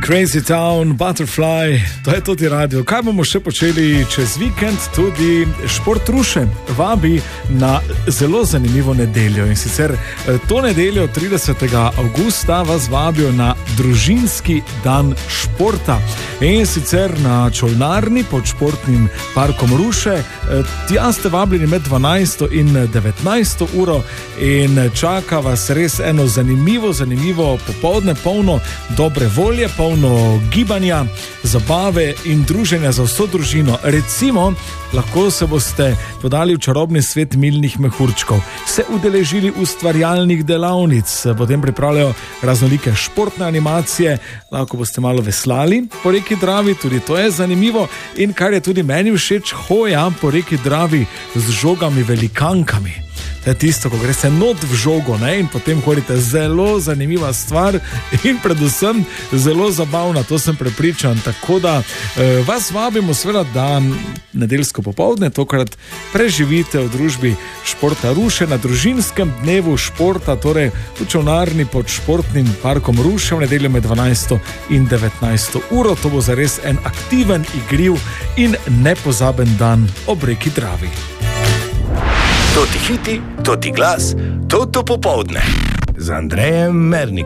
Crazy Town, Butterfly, to je tudi radio. Kaj bomo še počeli čez vikend? Tudi Šport Ruše vabi na zelo zanimivo nedeljo. In sicer to nedeljo 30. avgusta vas vabijo na družinski dan športa. In sicer na čolnarni pod športnim parkom Ruše. Tja ste vabljeni med 12. in 19. uro in čaka vas res eno zanimivo popoldne, polno dobre volje, polno gibanja, zabave in druženja za vso družino. Recimo, lahko se boste podali v čarobni svet milnih mehurčkov, se udeležili ustvarjalnih delavnic, potem pripravljajo raznolike športne animacije, lahko boste malo veslali po reki Dravi, tudi to je zanimivo. In kar je tudi meni všeč, hoja po reki Dravi z žogami velikankami. To je tisto, ko greste not v žogo, ne? In potem hodite, zelo zanimiva stvar in predvsem zelo zabavna, to sem prepričan. Tako da vas vabimo seveda, da nedeljsko popoldne tokrat preživite v družbi Športa Ruše na družinskem dnevu športa, torej v čolnarni pod športnim parkom Ruše v nedeljo med 12. in 19. uro. To bo zares en aktiven, igriv in nepozaben dan ob reki Dravi. To ti hiti, to ti glas, to popoldne. Z Andrejem Mernikom.